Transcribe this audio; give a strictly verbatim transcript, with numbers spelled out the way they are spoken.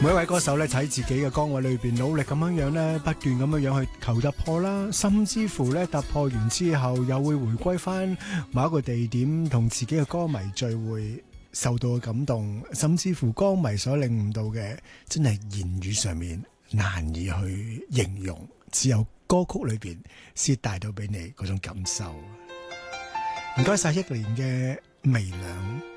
每一位歌手咧喺自己嘅崗位裏邊努力咁樣樣咧，不斷咁樣樣去求突破啦，甚至乎咧突破完之後又會回歸翻某一個地點，同自己嘅歌迷聚會，受到嘅感動，甚至乎歌迷所領悟到嘅，真係言語上面難以去形容，只有歌曲裏邊先帶到俾你嗰種感受。唔該晒憶蓮嘅微涼。